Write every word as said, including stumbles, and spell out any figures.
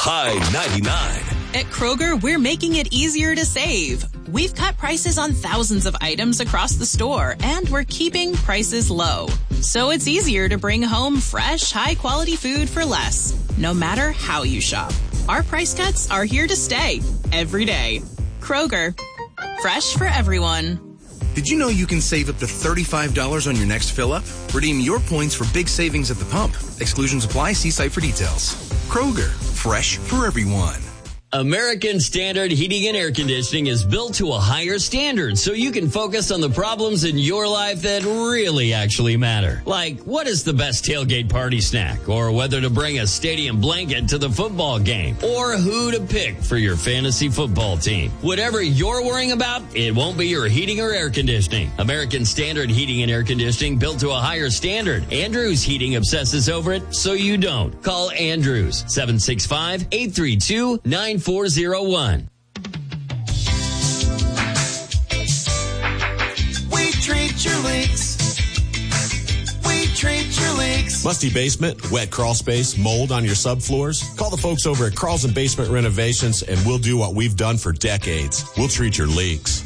High ninety-nine. At Kroger, we're making it easier to save. We've cut prices on thousands of items across the store, and we're keeping prices low. So it's easier to bring home fresh, high-quality food for less, no matter how you shop. Our price cuts are here to stay, every day. Kroger, fresh for everyone. Did you know you can save up to thirty-five dollars on your next fill-up? Redeem your points for big savings at the pump. Exclusions apply. See site for details. Kroger, fresh for everyone. American Standard Heating and Air Conditioning is built to a higher standard so you can focus on the problems in your life that really actually matter. Like, what is the best tailgate party snack? Or whether to bring a stadium blanket to the football game? Or who to pick for your fantasy football team? Whatever you're worrying about, it won't be your heating or air conditioning. American Standard Heating and Air Conditioning built to a higher standard. Andrews Heating obsesses over it, so you don't. Call Andrews, seven six five, eight three two, nine four zero one. We treat your leaks. We treat your leaks. Musty basement, wet crawl space, mold on your subfloors? Call the folks over at Carlson Basement Renovations and we'll do what we've done for decades. We'll treat your leaks.